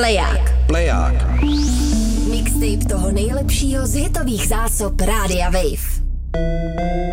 Pleják. Mixtape toho nejlepšího z hitových zásob Rádia Wave.